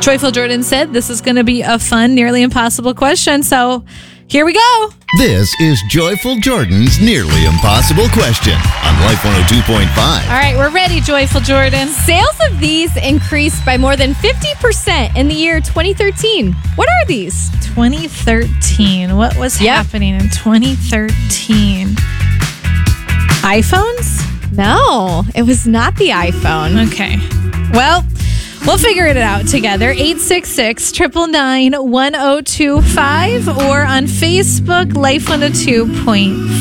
Joyful Jordan said this is going to be a fun, nearly impossible question. So here we go. This is Joyful Jordan's Nearly Impossible Question on Life 102.5. All right, we're ready, Joyful Jordan. Sales of these increased by more than 50% in the year 2013. What are these? 2013. What was happening in 2013? iPhones? No, it was not the iPhone. Okay. Well, we'll figure it out together. 866-999-1025 or on Facebook, Life 102.5.